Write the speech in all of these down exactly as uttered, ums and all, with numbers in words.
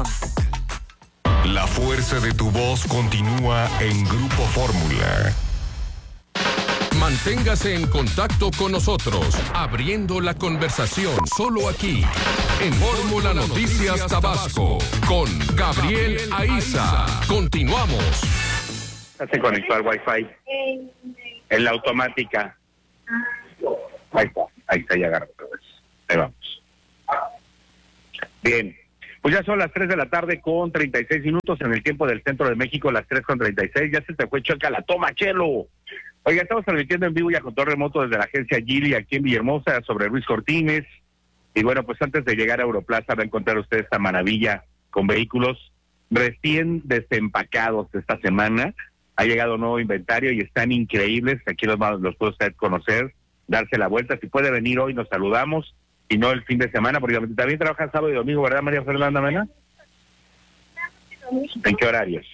Tucson. La fuerza de tu voz continúa en Grupo Fórmula. Manténgase en contacto con nosotros, abriendo la conversación solo aquí, en Fórmula Noticias Tabasco, con Gabriel Aiza. Continuamos. Se conectó al Wi-Fi. En la automática. Ahí está, ahí está, ya agarro otra vez. Ahí vamos. Bien, pues ya son las tres de la tarde con treinta y seis minutos en el tiempo del centro de México, las tres con treinta y seis. Ya se te fue chueca la toma, Chelo. Oiga, estamos transmitiendo en vivo y a control remoto desde la agencia Gili aquí en Villahermosa sobre Ruiz Cortines. Y bueno, pues antes de llegar a Europlaza va a encontrar usted esta maravilla con vehículos recién desempacados esta semana. Ha llegado nuevo inventario y están increíbles. Aquí los, los puede usted conocer, darse la vuelta. Si puede venir hoy, nos saludamos. Y no el fin de semana, porque también trabaja sábado y domingo, ¿verdad, María Fernanda Mena? ¿En qué horarios?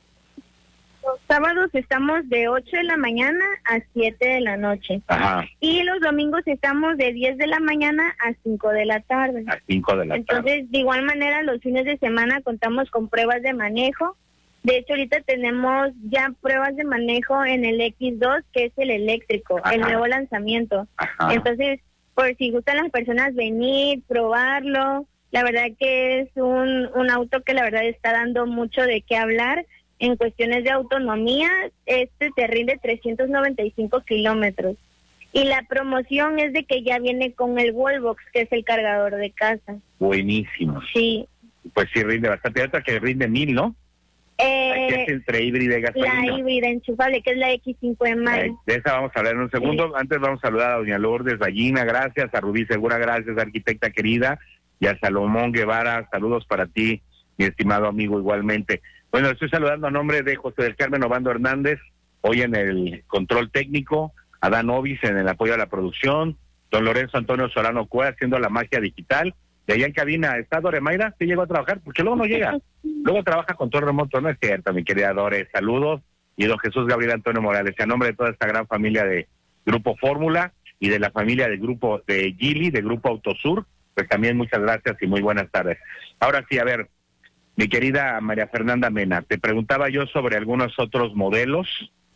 Los sábados estamos de ocho de la mañana a siete de la noche. Ajá. Y los domingos estamos de diez de la mañana a cinco de la tarde. A cinco de la Entonces, tarde. Entonces, de igual manera, los fines de semana contamos con pruebas de manejo. De hecho, ahorita tenemos ya pruebas de manejo en el equis dos, que es el eléctrico, Ajá. el nuevo lanzamiento. Ajá. Entonces, por si gustan las personas venir, probarlo, la verdad que es un, un auto que la verdad está dando mucho de qué hablar. En cuestiones de autonomía, este te rinde trescientos noventa y cinco kilómetros. Y la promoción es de que ya viene con el Wallbox, que es el cargador de casa. Buenísimo. Sí. Pues sí, rinde bastante. Hay otra que rinde mil, ¿no? Eh, Aquí es entre híbrida y gasolina. La híbrida enchufable, que es la equis cinco eme i. De esa vamos a hablar en un segundo. Sí. Antes vamos a saludar a doña Lourdes Ballina, gracias, a Rubí Segura, gracias, arquitecta querida, y a Salomón Guevara, saludos para ti, mi estimado amigo, igualmente. Bueno, estoy saludando a nombre de José del Carmen Obando Hernández, hoy en el control técnico, a Dan Ovis en el apoyo a la producción, don Lorenzo Antonio Solano Cue haciendo la magia digital. De allá en cabina, ¿está Dore Mayra? ¿Sí llegó a trabajar? Porque luego no llega. Luego trabaja con todo remoto, no es cierto, mi querida Dore. Saludos. Y don Jesús Gabriel Antonio Morales, a nombre de toda esta gran familia de Grupo Fórmula y de la familia del Grupo de Gili, de Grupo Autosur, pues también muchas gracias y muy buenas tardes. Ahora sí, a ver, mi querida María Fernanda Mena, te preguntaba yo sobre algunos otros modelos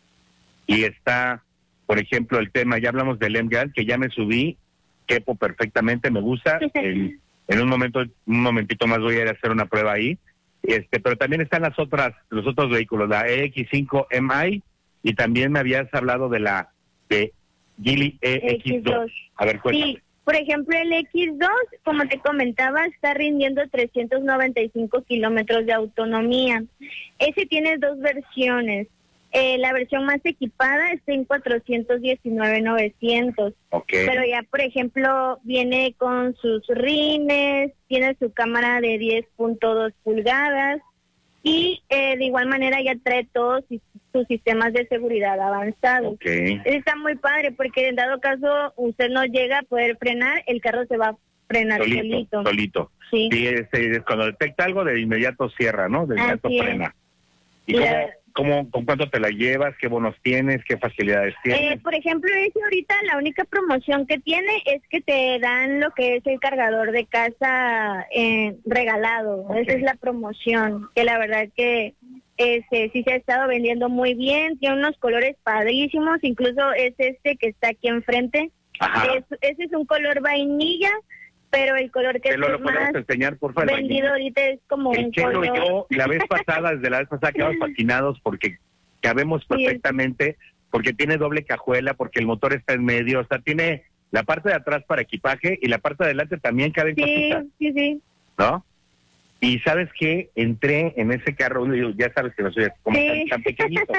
y está, por ejemplo, el tema, ya hablamos del M-Grand, que ya me subí, quepo perfectamente, me gusta. El, En un momento, un momentito más voy a ir a hacer una prueba ahí. Este, pero también están las otras, los otros vehículos, la E X cinco eme i, y también me habías hablado de la de Gili E X dos. A ver, cuéntame. Sí, por ejemplo, el equis dos, como te comentaba, está rindiendo trescientos noventa y cinco kilómetros de autonomía. Ese tiene dos versiones. Eh, la versión más equipada está en cuatrocientos diecinueve mil novecientos. Okay. Pero ya, por ejemplo, viene con sus rines, tiene su cámara de diez punto dos pulgadas y eh, de igual manera ya trae todos sus sistemas de seguridad avanzados. Okay. Está muy padre porque en dado caso usted no llega a poder frenar, el carro se va a frenar solito. Solito. solito. Sí. Sí, es, es, cuando detecta algo de inmediato cierra, ¿no? De inmediato Así frena. Es. ¿Y cómo, cómo, con cuánto te la llevas? ¿Qué bonos tienes? ¿Qué facilidades tienes? Eh, por ejemplo, ese ahorita la única promoción que tiene es que te dan lo que es el cargador de casa eh, regalado. Okay. Esa es la promoción, que la verdad que este sí se ha estado vendiendo muy bien, tiene unos colores padrísimos, incluso es este que está aquí enfrente. Es, ese es un color vainilla, pero el color que es lo más enseñar, por favor, vendido ahorita es como el un Chelo color. Y yo, la vez pasada, desde la vez pasada quedamos fascinados porque cabemos perfectamente, porque tiene doble cajuela, porque el motor está en medio, o sea, tiene la parte de atrás para equipaje y la parte de adelante también cabe en Sí, cositas, sí, sí. ¿no? Y ¿sabes qué? Entré en ese carro, ya sabes que no soy como sí. tan, tan pequeñito,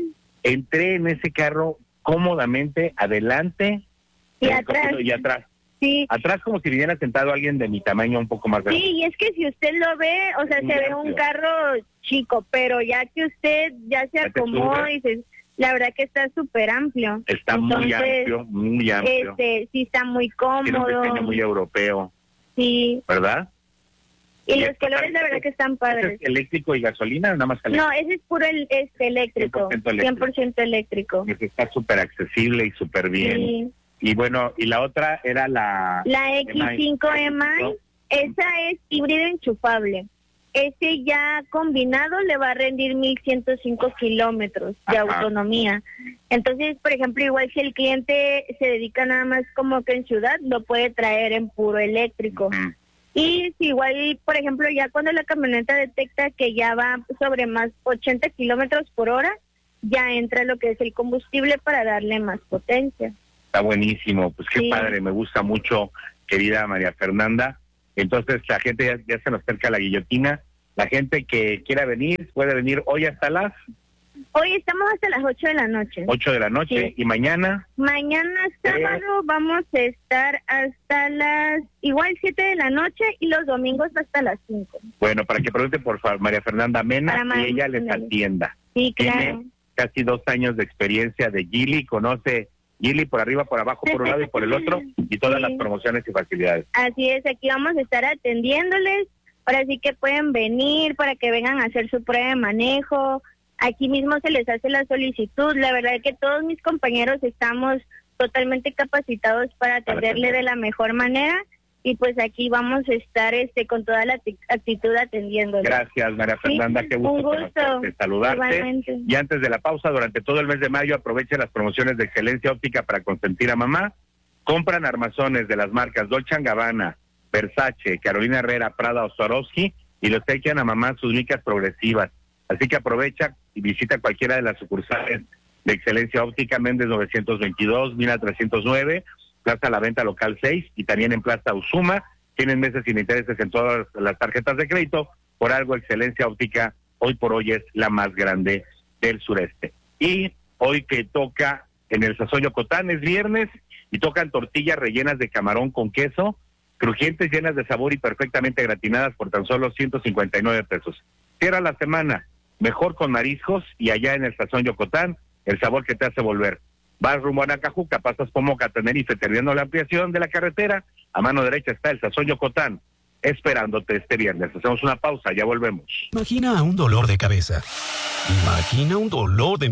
entré en ese carro cómodamente, adelante y atrás. Y atrás. Sí. Atrás como si viniera sentado alguien de mi tamaño un poco más grande. Sí, y es que si usted lo ve, o sea, muy se amplio. Ve un carro chico, pero ya que usted ya se acomoda y se, la verdad que está súper amplio. Está Entonces, muy amplio, muy amplio. Este, sí está muy cómodo. Tiene un diseño muy europeo. Sí. ¿Verdad? Y, y los colores la verdad que están padres. ¿Es eléctrico y gasolina o nada más eléctrico? No, ese es puro el, este, eléctrico, cien por ciento eléctrico. cien por ciento eléctrico. Ese está súper accesible y súper bien. Sí. Y bueno, y la otra era la... La equis cinco eme i, esa es híbrido enchufable. ese ya combinado le va a rendir mil ciento cinco kilómetros de Ajá. autonomía. Entonces, por ejemplo, igual si el cliente se dedica nada más como que en ciudad, lo puede traer en puro eléctrico. Mm. Y si igual, por ejemplo, ya cuando la camioneta detecta que ya va sobre más ochenta kilómetros por hora, ya entra lo que es el combustible para darle más potencia. Está buenísimo, pues qué Sí. padre, me gusta mucho, querida María Fernanda. Entonces la gente ya, ya se nos acerca a la guillotina. La gente que quiera venir puede venir hoy hasta las Hoy estamos hasta las ocho de la noche. ocho de la noche. Sí. Y mañana Mañana sábado vamos a estar hasta las igual siete de la noche y los domingos hasta las cinco. bueno, para que pregunte por favor María Fernanda Mena Para y María ella les Fernanda. atienda. Sí, claro. Tiene casi dos años de experiencia de Gili, conoce Gili por arriba, por abajo, por un lado y por el otro, y todas Sí. las promociones y facilidades. Así es, aquí vamos a estar atendiéndoles. Ahora sí que pueden venir para que vengan a hacer su prueba de manejo. Aquí mismo se les hace la solicitud. La verdad es que todos mis compañeros estamos totalmente capacitados para atenderle de la mejor manera. Y pues aquí vamos a estar este con toda la acti- actitud atendiéndole. Gracias, María Fernanda, Sí, qué gusto, un gusto. conocerte, saludarte. Igualmente. Y antes de la pausa, durante todo el mes de mayo, aproveche las promociones de Excelencia Óptica para consentir a mamá. Compran armazones de las marcas Dolce and Gabbana, Versace, Carolina Herrera, Prada o Swarovski y los echan a mamá sus micas progresivas. Así que aprovecha y visita cualquiera de las sucursales de Excelencia Óptica, Méndez novecientos veintidós, Mina trescientos nueve, Plaza La Venta Local seis y también en Plaza Usuma. Tienen meses sin intereses en todas las tarjetas de crédito. Por algo, Excelencia Óptica hoy por hoy es la más grande del sureste. Y hoy que toca en el Sazón Yocotán es viernes y tocan tortillas rellenas de camarón con queso, crujientes, llenas de sabor y perfectamente gratinadas por tan solo ciento cincuenta y nueve pesos. Cierra la semana mejor con mariscos y allá en el Sazón Yocotán, el sabor que te hace volver. Vas rumbo a Nacajuca, pasas por Moca, Tenerife, terminando la ampliación de la carretera, a mano derecha está el Sazón Yocotán, esperándote este viernes. Hacemos una pausa, ya volvemos. Imagina un dolor de cabeza. Imagina un dolor de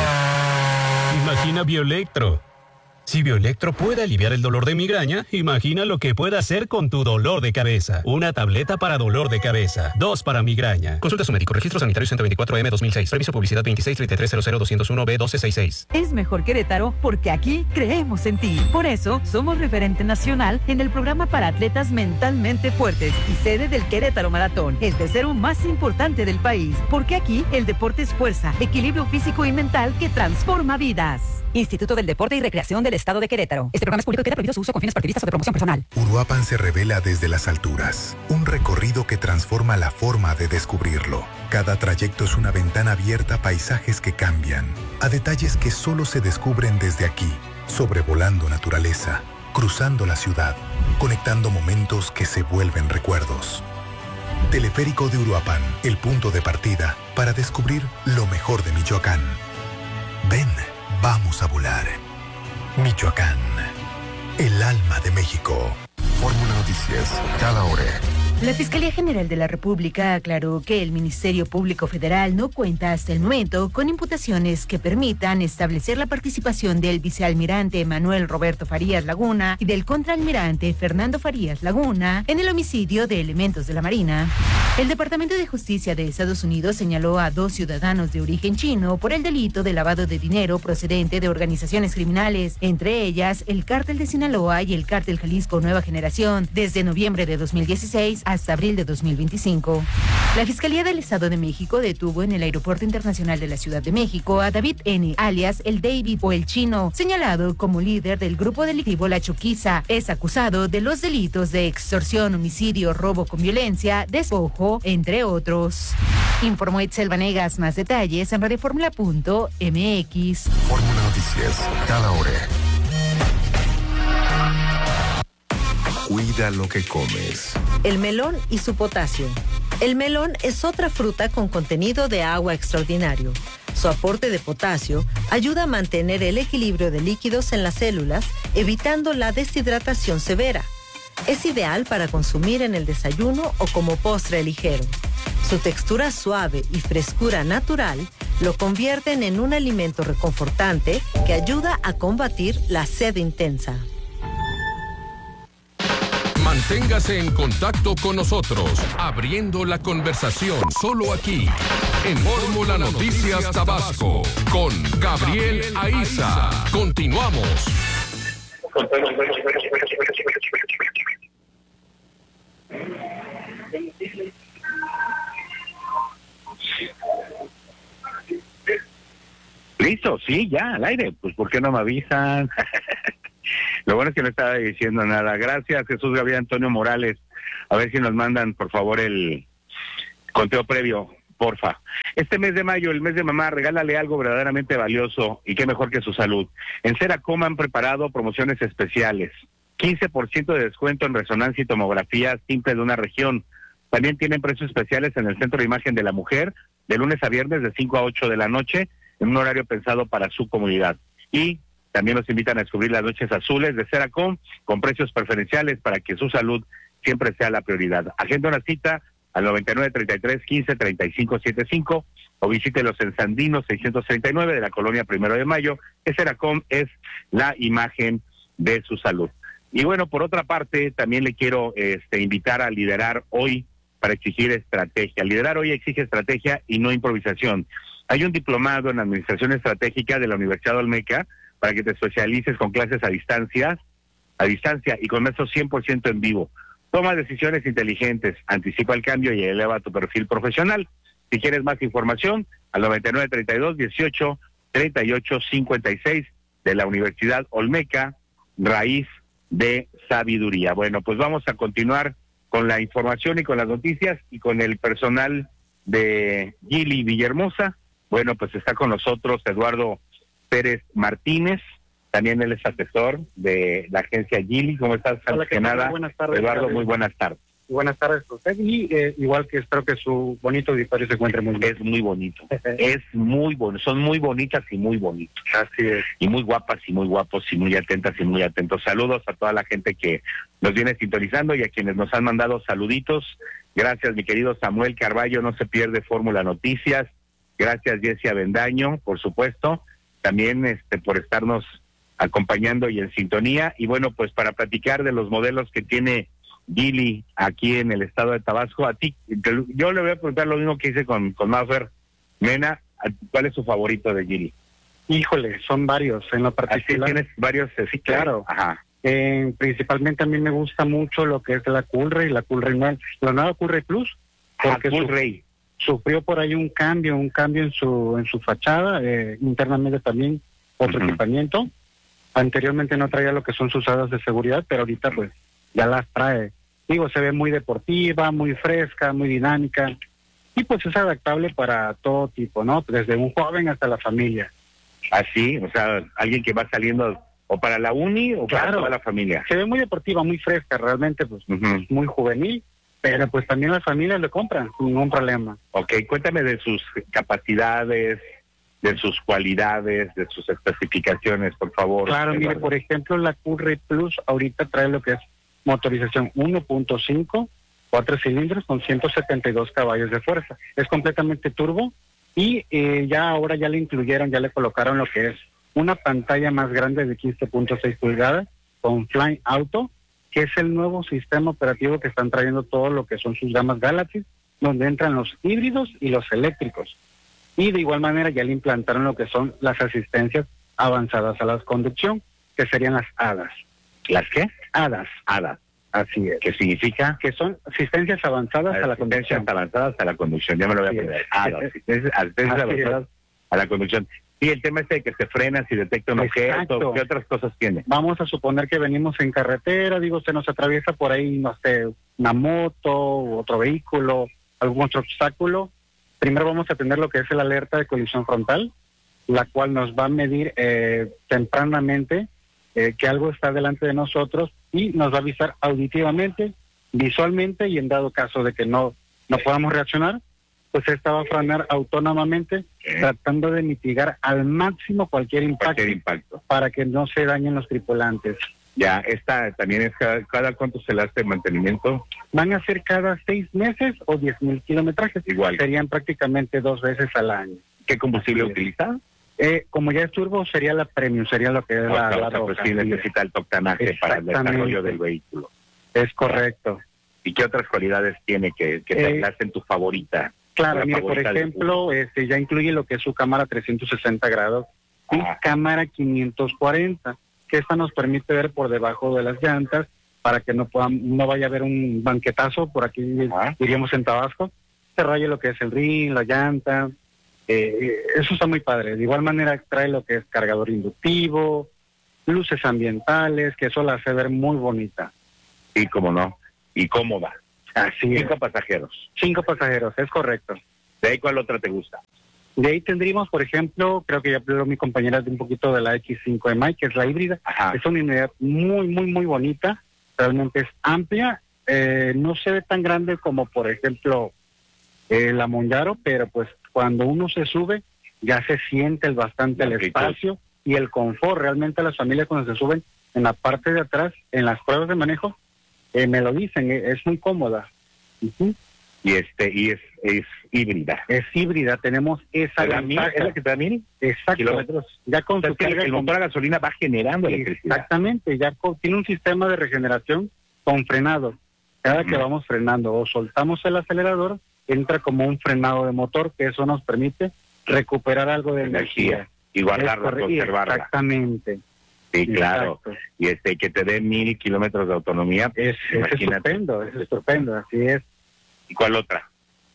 migraña. Imagina Bioelectro. Si Bioelectro puede aliviar el dolor de migraña, imagina lo que puede hacer con tu dolor de cabeza. Una tableta para dolor de cabeza, dos para migraña. Consulta a su médico. Registro sanitario ciento veinticuatro M dos mil seis. Permiso publicidad veintiséis treinta y tres cero cero doscientos uno B doce sesenta y seis. Es mejor Querétaro porque aquí creemos en ti. Por eso somos referente nacional en el programa para atletas mentalmente fuertes y sede del Querétaro Maratón, el tercero más importante del país. Porque aquí el deporte es fuerza, equilibrio físico y mental que transforma vidas. Instituto del Deporte y Recreación del Estado de Querétaro. Este programa es público y queda prohibido su uso con fines partidistas o de promoción personal. Uruapan se revela desde las alturas. Un recorrido que transforma la forma de descubrirlo. Cada trayecto es una ventana abierta a paisajes que cambian, a detalles que solo se descubren desde aquí, sobrevolando naturaleza, cruzando la ciudad, conectando momentos que se vuelven recuerdos. Teleférico de Uruapan, el punto de partida para descubrir lo mejor de Michoacán. Ven, vamos a volar. Michoacán, el alma de México. Fórmula Noticias, cada hora. La Fiscalía General de la República aclaró que el Ministerio Público Federal no cuenta hasta el momento con imputaciones que permitan establecer la participación del vicealmirante Manuel Roberto Farías Laguna y del contraalmirante Fernando Farías Laguna en el homicidio de elementos de la Marina. El Departamento de Justicia de Estados Unidos señaló a dos ciudadanos de origen chino por el delito de lavado de dinero procedente de organizaciones criminales, entre ellas el Cártel de Sinaloa y el Cártel Jalisco Nueva Generación, desde noviembre de dos mil dieciséis hasta abril de dos mil veinticinco. La Fiscalía del Estado de México detuvo en el Aeropuerto Internacional de la Ciudad de México a David N., alias el David o el Chino, señalado como líder del grupo delictivo La Choquiza. Es acusado de los delitos de extorsión, homicidio, robo con violencia, despojo, entre otros. Informó Itzel Vanegas. Más detalles en radioformula punto m x. Fórmula Noticias, cada hora. Cuida lo que comes. El melón y su potasio. El melón es otra fruta con contenido de agua extraordinario. Su aporte de potasio ayuda a mantener el equilibrio de líquidos en las células, evitando la deshidratación severa. Es ideal para consumir en el desayuno o como postre ligero. Su textura suave y frescura natural lo convierten en un alimento reconfortante que ayuda a combatir la sed intensa. Manténgase en contacto con nosotros, abriendo la conversación solo aquí, en Fórmula Noticias Tabasco, con Gabriel Aiza. Continuamos. Listo, sí, ya, al aire. Pues, ¿por qué no me avisan? Lo bueno es que no estaba diciendo nada. Gracias, Jesús Gabriel Antonio Morales. A ver si nos mandan, por favor, el conteo previo, porfa. Este mes de mayo, el mes de mamá, regálale algo verdaderamente valioso, y qué mejor que su salud. En Seracom han preparado promociones especiales. quince por ciento de descuento en resonancia y tomografía simple de una región. También tienen precios especiales en el Centro de Imagen de la Mujer, de lunes a viernes de cinco a ocho de la noche, en un horario pensado para su comunidad. Y también los invitan a descubrir las noches azules de Seracom, con precios preferenciales para que su salud siempre sea la prioridad. Agenda una cita al noventa y nueve, treinta y tres, quince, treinta y cinco setenta y cinco o visítelos en Sandino seiscientos treinta y nueve de la colonia Primero de Mayo, que Seracom es la imagen de su salud. Y bueno, por otra parte, también le quiero este, invitar a liderar hoy para exigir estrategia. Liderar hoy exige estrategia y no improvisación. Hay un diplomado en Administración Estratégica de la Universidad Olmeca para que te especialices con clases a distancia, a distancia y con eso cien por ciento en vivo. Toma decisiones inteligentes, anticipa el cambio y eleva tu perfil profesional. Si quieres más información, al noventa y nueve, treinta y dos, dieciocho, treinta y ocho, cincuenta y seis de la Universidad Olmeca, raíz de sabiduría. Bueno, pues vamos a continuar con la información y con las noticias y con el personal de Gili Villahermosa. Bueno, pues está con nosotros Eduardo Pérez Martínez, también él es asesor de la agencia Gili. ¿Cómo estás? Hola, ¿qué tal? Buenas tardes, Eduardo, Gabriel. muy buenas tardes. Buenas tardes a usted y eh, igual que espero que su bonito auditorio se encuentre muy bien. Es muy bonito, es muy bonito, son muy bonitas y muy bonitos. Así es. Y muy guapas y muy guapos y muy atentas y muy atentos. Saludos a toda la gente que nos viene sintonizando y a quienes nos han mandado saluditos. Gracias, mi querido Samuel Carballo, no se pierde Fórmula Noticias. Gracias, Jessia Bendaño, por supuesto, también este por estarnos acompañando y en sintonía. Y bueno, pues para platicar de los modelos que tiene Gili aquí en el estado de Tabasco, a ti, yo le voy a preguntar lo mismo que hice con, con Mafer Mena, ¿cuál es su favorito de Gili? Híjole, son varios en lo particular. ¿Así tienes varios? Sí, claro. Ajá. Eh, principalmente a mí me gusta mucho lo que es la Coolray, la Coolray nueve, la nueva Coolray Plus, porque ah, Coolray. Su, sufrió por ahí un cambio, un cambio en su en su fachada, eh, internamente también otro uh-huh. equipamiento. Anteriormente no traía lo que son sus hadas de seguridad, pero ahorita pues ya las trae. Digo, se ve muy deportiva, muy fresca, muy dinámica, y pues es adaptable para todo tipo, ¿no? Desde un joven hasta la familia. Así, o sea, alguien que va saliendo o para la uni o claro, para toda la familia. Se ve muy deportiva, muy fresca, realmente, pues uh-huh. muy juvenil, pero pues también las familias le compran, sin ningún problema. Ok, cuéntame de sus capacidades, de sus cualidades, de sus especificaciones, por favor. Claro, Eduardo. Mire, por ejemplo, la Coolray Plus ahorita trae lo que es motorización uno punto cinco, cuatro cilindros con ciento setenta y dos caballos de fuerza. Es completamente turbo y eh, ya ahora ya le incluyeron, ya le colocaron lo que es una pantalla más grande de quince punto seis pulgadas con Flying Auto, que es el nuevo sistema operativo que están trayendo todo lo que son sus gamas Galaxy, donde entran los híbridos y los eléctricos. Y de igual manera ya le implantaron lo que son las asistencias avanzadas a la conducción, que serían las hadas. ¿Las qué? Hadas. Hadas. Así es. ¿Qué significa? Que son asistencias avanzadas a la conducción. Asistencias avanzadas a la conducción, ya me lo voy a aprender. Hadas, asistencias, asistencias avanzadas es. a la conducción. Y el tema este de que se frena si detecta un Exacto. objeto, ¿qué otras cosas tiene? Vamos a suponer que venimos en carretera, digo, se nos atraviesa por ahí, no sé, una moto, otro vehículo, algún otro obstáculo. Primero vamos a tener lo que es el alerta de colisión frontal, la cual nos va a medir eh, tempranamente eh, que algo está delante de nosotros y nos va a avisar auditivamente, visualmente, y en dado caso de que no, no podamos reaccionar, pues esta va a frenar autónomamente, ¿Eh? tratando de mitigar al máximo cualquier impacto, cualquier impacto para que no se dañen los tripulantes. Ya, esta también es cada, cada cuánto se le hace mantenimiento. Van a ser cada seis meses o diez mil kilometrajes. Igual. Serían prácticamente dos veces al año. ¿Qué combustible utiliza? Eh, como ya es turbo, sería la premium, sería lo que es o la, sea, la o sea, roja. pues sí necesita el octanaje para el desarrollo del vehículo. Es correcto. ¿Y qué otras cualidades tiene que, que te Eh, hacen tu favorita? Claro, La mire, por favorita de ejemplo, este, ya incluye lo que es su cámara trescientos sesenta grados y Ah. cámara quinientos cuarenta, que esta nos permite ver por debajo de las llantas para que no puedan, no vaya a haber un banquetazo, por aquí Ah. diríamos en Tabasco, se raye lo que es el rin, la llanta, eh, eso está muy padre. De igual manera trae lo que es cargador inductivo, luces ambientales, que eso la hace ver muy bonita. Sí, cómo no. Y cómoda. Así es. Cinco pasajeros. Cinco pasajeros, es correcto. ¿De ahí cuál otra te gusta? De ahí tendríamos, por ejemplo, creo que ya habló mi compañera de un poquito de la X cinco M I, que es la híbrida. Ajá. Es una unidad muy, muy, muy bonita. Realmente es amplia. Eh, no se ve tan grande como, por ejemplo, eh, la Monjaro, pero pues cuando uno se sube, ya se siente el bastante el Amplitud. espacio y el confort. Realmente las familias cuando se suben en la parte de atrás, en las pruebas de manejo, eh, me lo dicen, eh, es muy cómoda. Ujú. Y este y es, es híbrida. Es híbrida, tenemos esa ¿Es la mil? ventaja. ¿Es la que te da mil Exacto. kilómetros? Ya con O sea, su es que el, carga el con- motor a gasolina va generando electricidad. Exactamente, ya co- tiene un sistema de regeneración con frenado. Cada que Ujú. vamos frenando o soltamos el acelerador, entra como un frenado de motor, que eso nos permite recuperar algo de energía. Energía. Y guardarla, Es correcto, conservarla. Exactamente. Sí, claro. Exacto. Y este que te dé mil kilómetros de autonomía. Es, es Imagínate. estupendo, es estupendo, así es. ¿Y cuál otra?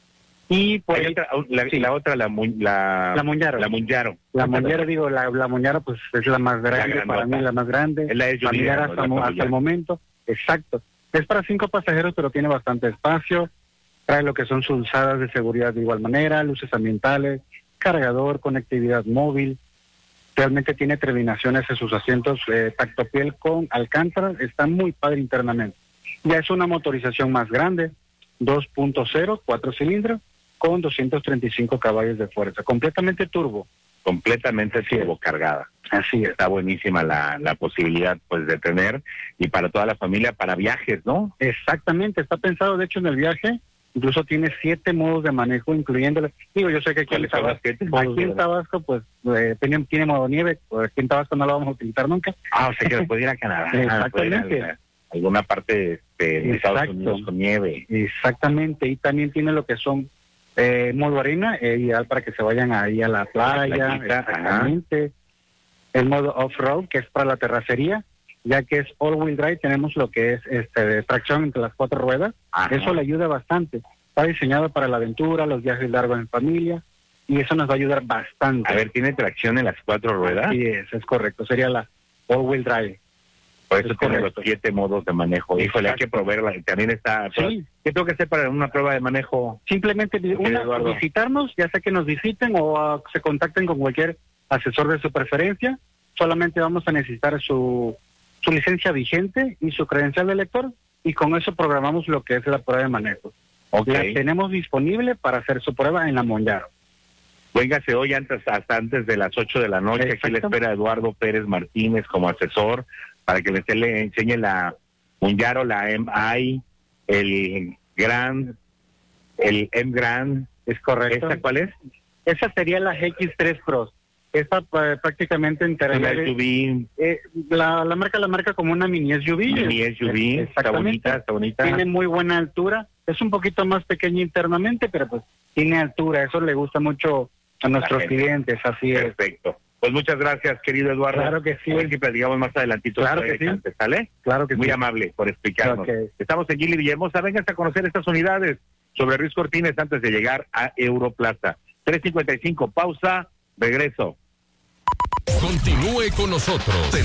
Y por Hay ahí, otra, la, sí. la otra, la, Mu- la, La Monjaro. La Monjaro. la Monjaro, digo, la, la Monjaro pues es la más grande, grandota. para mí la más grande. Es la S U V, familiar ¿no? hasta, La mo- hasta familiar. el momento, exacto. Es para cinco pasajeros, pero tiene bastante espacio. Trae lo que son sus alzadas de seguridad de igual manera, luces ambientales, cargador, conectividad móvil. Realmente tiene terminaciones en sus asientos eh, tacto piel con alcántara. Está muy padre internamente. Ya es una motorización más grande, dos punto cero, cuatro cilindros, con doscientos treinta y cinco caballos de fuerza. Completamente turbo. Completamente turbocargada. Así es. Está buenísima la, la posibilidad pues de tener y para toda la familia, para viajes, ¿no? Exactamente, está pensado de hecho en el viaje, incluso tiene siete modos de manejo, incluyéndole, digo, yo sé que aquí en ¿Cuáles son los Tabasco, siete modos aquí de en manejo? Tabasco pues eh, tiene, tiene modo nieve, pues aquí en Tabasco no lo vamos a utilizar nunca. Ah, o sea que puede ir a Canadá. Exactamente. puede ir a- a alguna parte este, de Estados Exacto. Unidos con nieve. Exactamente, y también tiene lo que son eh, modo arena, eh, ideal para que se vayan ahí a la playa, playita, exactamente. El modo off-road, que es para la terracería, ya que es all-wheel drive, tenemos lo que es este de tracción entre las cuatro ruedas. Ajá. Eso le ayuda bastante. Está diseñado para la aventura, los viajes largos en familia, y eso nos va a ayudar bastante. A ver, ¿tiene tracción en las cuatro ruedas? Sí, es, es correcto. Sería la all-wheel drive. Por eso es tiene los correcto. siete modos de manejo. Híjole, hay que probarla. También está... Sí. ¿Qué tengo que hacer para una prueba de manejo? Simplemente vi- Ok, una, Eduardo. visitarnos, ya sea que nos visiten o ah, se contacten con cualquier asesor de su preferencia. Solamente vamos a necesitar su, su licencia vigente y su credencial de lector, y con eso programamos lo que es la prueba de manejo. Ok. La tenemos disponible para hacer su prueba en la Monjaro. Véngase hoy antes, hasta antes de las ocho de la noche. Aquí le Exacto. espera Eduardo Pérez Martínez como asesor para que le, le enseñe la Monjaro, la M I, el Grand, el M Grand. ¿Es correcto? ¿Esta cuál es? Esa sería la X tres Pro. Esa eh, prácticamente Una entraría... S U V, eh, la, la marca la marca como una mini S U V. mini S U V, está Exactamente. bonita, está bonita. Tiene muy buena altura. Es un poquito más pequeña internamente, pero pues tiene altura. Eso le gusta mucho a nuestros gente. clientes, así es. Perfecto. Pues muchas gracias, querido Eduardo. Claro que sí. A ver si platicamos más adelantito. Claro sobre que sí. Alicante, ¿sale? Claro que Muy sí. amable por explicarnos. Ok. Estamos en Gili Villahermosa. Vénganse a conocer estas unidades sobre Ruiz Cortines antes de llegar a Europlaza. tres cincuenta y cinco, pausa, regreso. Continúe con nosotros.